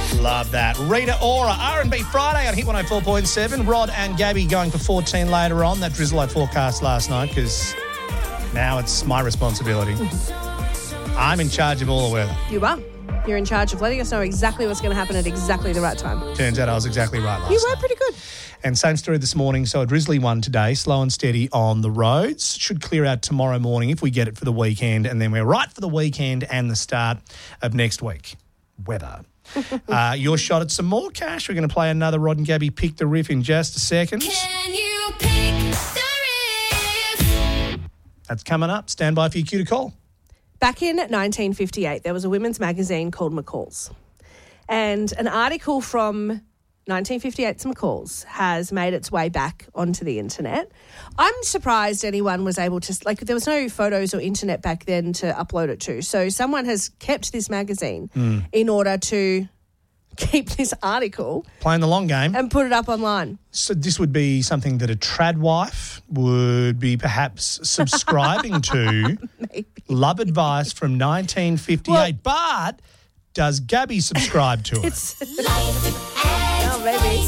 Love that. Rita Ora, R&B Friday on Hit 104.7. Rod and Gabby going for 14 later on. That drizzle I forecast last night because now it's my responsibility. I'm in charge of all the weather. You are. You're in charge of letting us know exactly what's going to happen at exactly the right time. Turns out I was exactly right last night. You were pretty good. And same story this morning. So a drizzly one today, slow and steady on the roads. Should clear out tomorrow morning if we get it for the weekend. And then we're right for the weekend and the start of next week. Weather. Your shot at some more cash. We're going to play another Rod and Gabby Pick the Riff in just a second. Can you pick the riff? That's coming up. Stand by for your cue to call. Back in 1958, there was a women's magazine called McCall's. And an article from 1958's McCall's has made its way back onto the internet. I'm surprised anyone was able to, there was no photos or internet back then to upload it to. So someone has kept this magazine in order to keep this article. Playing the long game. And put it up online. So this would be something that a trad wife would be perhaps subscribing to. Maybe. Love advice from 1958. But does Gabby subscribe to it? Maybe.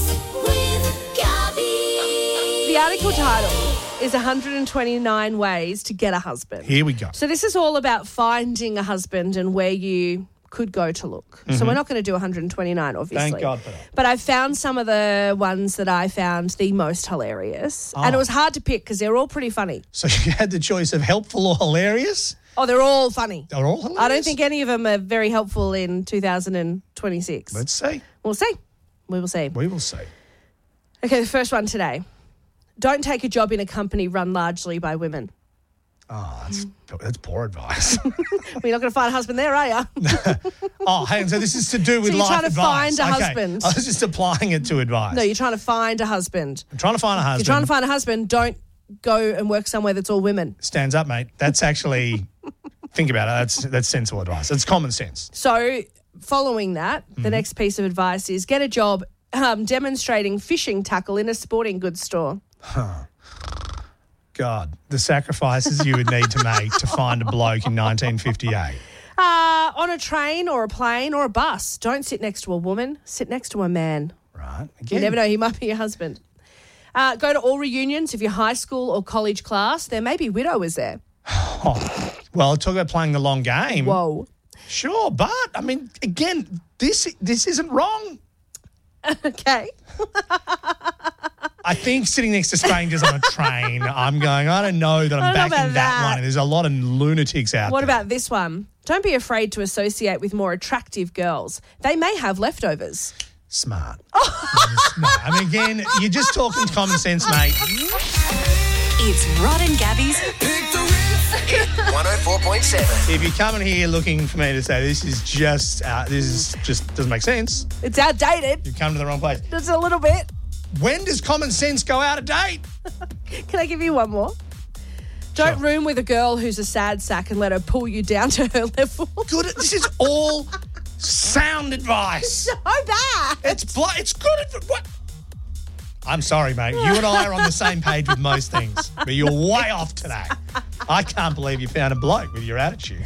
The article title is 129 Ways to Get a Husband. Here we go. So this is all about finding a husband and where you could go to look. So we're not going to do 129, obviously. Thank God for that. But I found some of the ones that I found the most hilarious. And it was hard to pick because they're all pretty funny. So you had the choice of helpful or hilarious? Oh, they're all funny. They're all hilarious? I don't think any of them are very helpful in 2026. Let's see. We'll see. We will see. We will see. Okay, the first one today. Don't take a job in a company run largely by women. Oh, that's poor advice. Well, you're not going to find a husband there, are you? Oh, hang on. So this is to do with So you're life trying to advice. find a husband. I was just applying it to advice. No, you're trying to find a husband. I'm trying to find a husband. If you're trying to find a husband, don't go and work somewhere that's all women. Stands up, mate. That's actually, think about it. That's sensible advice. It's common sense. So following that, the next piece of advice is get a job demonstrating fishing tackle in a sporting goods store. God, the sacrifices you would need to make to find a bloke in 1958. On a train or a plane or a bus, don't sit next to a woman, sit next to a man. Right. You Again, never know, he might be your husband. Go to all reunions of your high school or college class. There may be widowers there. well, talk about playing the long game. Whoa. Sure, but, I mean, again, this isn't wrong. Okay. I think sitting next to strangers on a train, I'm going, I don't know that I'm I don't know backing about that that. one. There's a lot of lunatics out What there. about this one? Don't be afraid to associate with more attractive girls. They may have leftovers. Smart. Smart. I mean, again, you're just talking common sense, mate. It's Rod and Gabby's Pick the Riff. Hit 104.7. If you're coming here looking for me to say this is just doesn't make sense, It's outdated. you've come to the wrong place. Just a little bit. When does common sense go out of date? Can I give you one more? Don't room with a girl who's a sad sack and let her pull you down to her level. Good. This is all sound advice. So bad. It's good. What? I'm sorry, mate. You and I are on the same page with most things, but you're way off today. I can't believe you found a bloke with your attitude.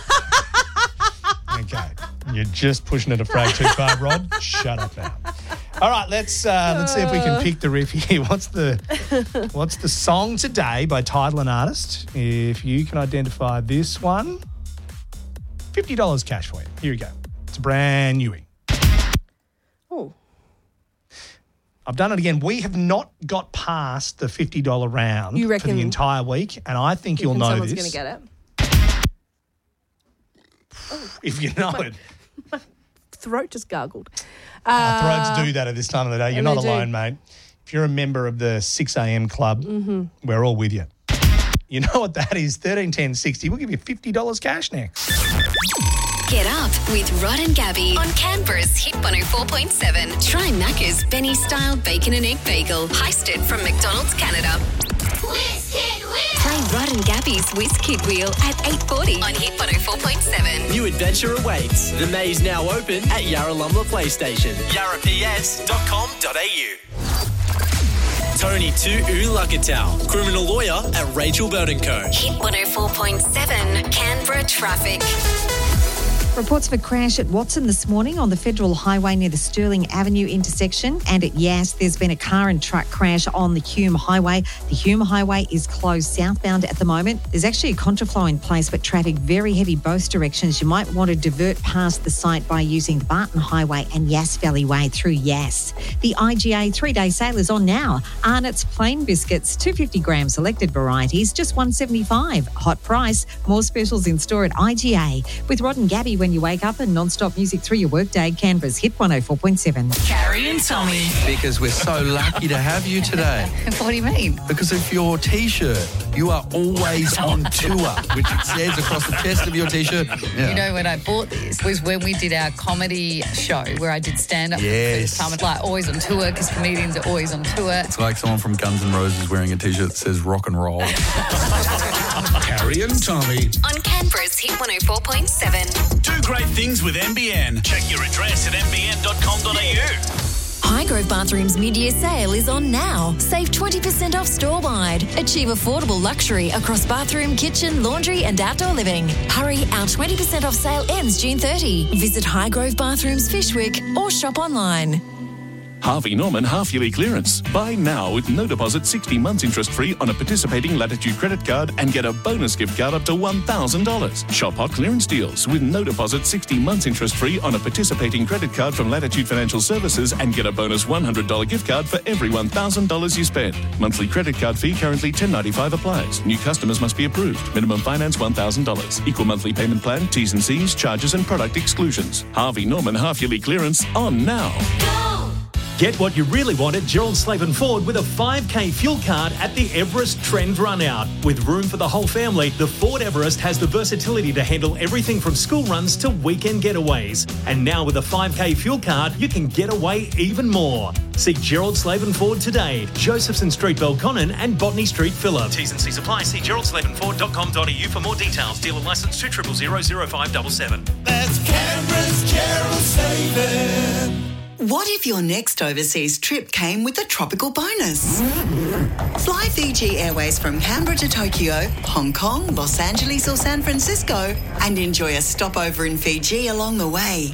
Okay, you're just pushing it a frag too far, Rod. Shut up now. All right, let's see if we can pick the riff here. What's the song today by title and artist? If you can identify this one, $50 cash for you. Here we go. It's a brand newie. Oh. I've done it again. We have not got past the $50 round You for reckon- the entire week, and I think you'll know someone's this. going to get it. If you know it. Throat just gargled. Our throats do that at this time of the day. You're and not they do. alone, mate. If you're a member of the 6 a.m. club, we're all with you. You know what that is? 131060. We'll give you $50 cash next. Get Up with Rod and Gabby on Canberra's Hit 104.7. Try Macca's Benny-style bacon and egg bagel, heisted from McDonald's Canada. Whiz Kid Wheel. Play Rod and Gabby's Whiz Kid Wheel at 8:40 on Hit 104.7. New adventure awaits. The maze now open at Yarralumla PlayStation. yarraps.com.au. Tony to Ulakatau, criminal lawyer at Rachel Burton Co. Hit 104.7 Canberra traffic. Reports of a crash at Watson this morning on the Federal Highway near the Stirling Avenue intersection. And at Yass, there's been a car and truck crash on the Hume Highway. The Hume Highway is closed southbound at the moment. There's actually a contraflow in place, but traffic very heavy both directions. You might want to divert past the site by using the Barton Highway and Yass Valley Way through Yass. The IGA 3-day sale is on now. Arnott's plain biscuits, 250 gram selected varieties, just $1.75. Hot price. More specials in store at IGA. With Rod and Gabby when you wake up and non-stop music through your workday. Canberra's Hit 104.7. Carrie and Tommy. Because we're so lucky to have you today. What do you mean? Because of your T-shirt. You are always on tour, which it says across the chest of your T-shirt. Yeah. You know, when I bought this was when we did our comedy show where I did stand-up for the first time. It's like always on tour because comedians are always on tour. It's like someone from Guns N' Roses wearing a T-shirt that says rock and roll. Carrie and Tommy. On Canberra's Hit 104.7. Do great things with NBN. Check your address at nbn.com.au. Highgrove Bathrooms mid-year sale is on now. Save 20% off store-wide. Achieve affordable luxury across bathroom, kitchen, laundry and outdoor living. Hurry, our 20% off sale ends June 30. Visit Highgrove Bathrooms Fishwick or shop online. Harvey Norman half-yearly clearance. Buy now with no deposit, 60 months interest-free on a participating Latitude credit card and get a bonus gift card up to $1,000. Shop hot clearance deals with no deposit, 60 months interest-free on a participating credit card from Latitude Financial Services and get a bonus $100 gift card for every $1,000 you spend. Monthly credit card fee currently $10.95 applies. New customers must be approved. Minimum finance $1,000. Equal monthly payment plan, T's and C's, charges and product exclusions. Harvey Norman half-yearly clearance on now. Get what you really want at Gerald Slaven Ford with a 5K fuel card at the Everest Trend Run Out. With room for the whole family, the Ford Everest has the versatility to handle everything from school runs to weekend getaways. And now with a 5K fuel card, you can get away even more. See Gerald Slaven Ford today, Josephson Street, Belconnen and Botany Street, Phillip. T's and C's apply. See geraldslavenford.com.au for more details. Dealer licence 2000577. That's Canberra's Gerald Slaven. What if your next overseas trip came with a tropical bonus? Fly Fiji Airways from Canberra to Tokyo, Hong Kong, Los Angeles or San Francisco and enjoy a stopover in Fiji along the way.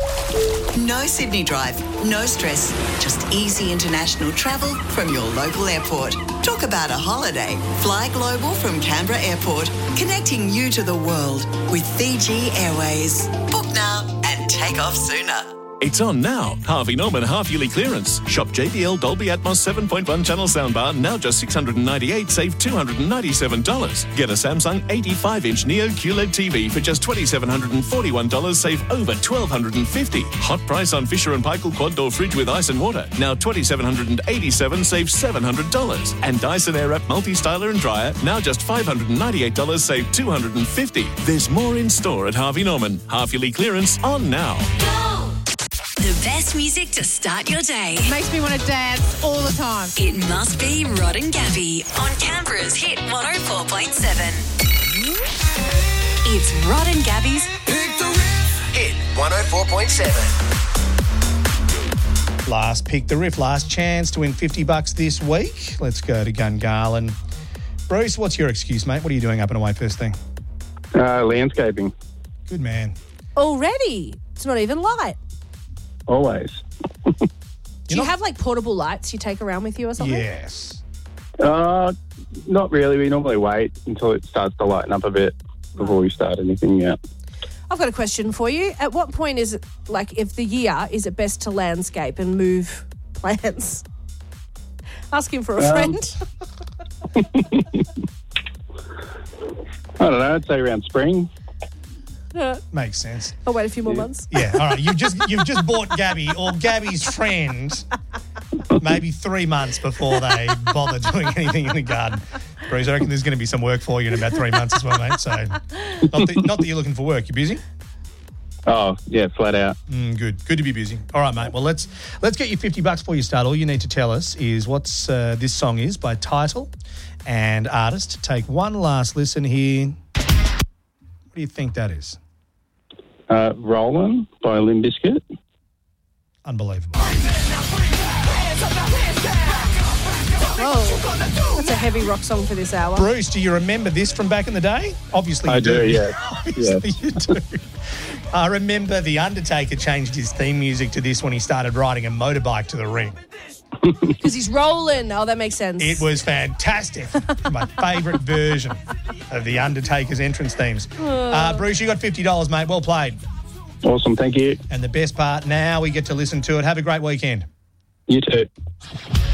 No Sydney drive, no stress, just easy international travel from your local airport. Talk about a holiday. Fly global from Canberra Airport, connecting you to the world with Fiji Airways. Book now and take off sooner. It's on now. Harvey Norman half-yearly clearance. Shop JBL Dolby Atmos 7.1 channel soundbar, now just $698, save $297. Get a Samsung 85-inch Neo QLED TV for just $2,741, save over $1,250. Hot price on Fisher & Paykel quad door fridge with ice and water, now $2,787, save $700. And Dyson Airwrap multi-styler and dryer, now just $598, save $250. There's more in store at Harvey Norman. Half-yearly clearance on now. The best music to start your day. Makes me want to dance all the time. It must be Rod and Gabby on Canberra's Hit 104.7. It's Rod and Gabby's Hit 104.7. Last pick the riff, last chance to win $50 this week. Let's go to Gungahlin. Bruce, what's your excuse, mate? What are you doing up and away first thing? Landscaping. Good man. Already? It's not even light. Always. Do you have like portable lights you take around with you or something? Yes. Not really. We normally wait until it starts to lighten up a bit before we start anything, yeah. I've got a question for you. At what point is it, like, if the year, is it best to landscape and move plants? Asking for a friend. I don't know. I'd say around spring. Makes sense. I'll wait a few more months. Yeah, all right. You've just bought Gabby or Gabby's friend maybe 3 months before they bother doing anything in the garden. Bruce, I reckon there's going to be some work for you in about 3 months as well, mate. So not that you're looking for work. You busy? Oh, yeah, flat out. Good to be busy. All right, mate. Well, let's get you $50 before you start. All you need to tell us is what's this song is by title and artist. Take one last listen here. What do you think that is? Rollin' by Limp Bizkit. Unbelievable. Whoa, that's a heavy rock song for this hour. Bruce, do you remember this from back in the day? Obviously you I do, yeah. Obviously you do. I remember The Undertaker changed his theme music to this when he started riding a motorbike to the ring. Because he's rolling. Oh, that makes sense. It was fantastic. My favourite version of The Undertaker's entrance themes. Bruce, you got $50, mate. Well played. Awesome, thank you. And the best part, now we get to listen to it. Have a great weekend. You too.